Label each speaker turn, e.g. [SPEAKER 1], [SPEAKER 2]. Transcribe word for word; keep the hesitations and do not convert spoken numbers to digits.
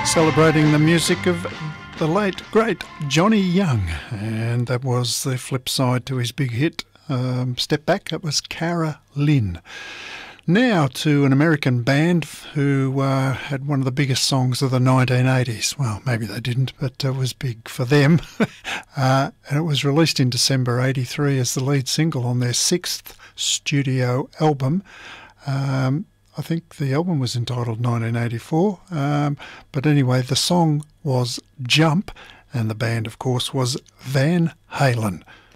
[SPEAKER 1] Celebrating the music of the late, great Johnny Young. And that was the flip side to his big hit, um, Step Back. It was Cara Lynn. Now to an American band who uh, had one of the biggest songs of the nineteen eighties. Well, maybe they didn't, but it was big for them. uh, and it was released in December eighty-three as the lead single on their sixth studio album. Um, I think the album was entitled nineteen eighty-four. Um, but anyway, the song was Jump, and the band, of course, was Van Halen.